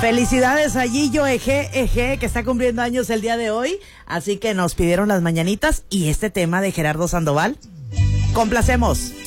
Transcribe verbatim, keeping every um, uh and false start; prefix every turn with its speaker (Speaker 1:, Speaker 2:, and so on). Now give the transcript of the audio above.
Speaker 1: Felicidades a Gillo Eje, Eje, que está cumpliendo años el día de hoy. Así que nos pidieron las mañanitas y este tema de Gerardo Sandoval. Complacemos.